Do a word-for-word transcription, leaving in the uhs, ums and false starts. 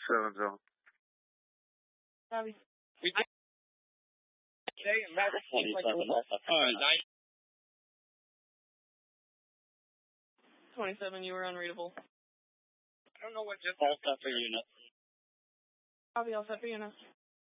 Seven zone. Copy. We did. twenty-seven. All right, nine. twenty-seven, you were unreadable. I don't know what just. All set for unit. Copy, all set for unit.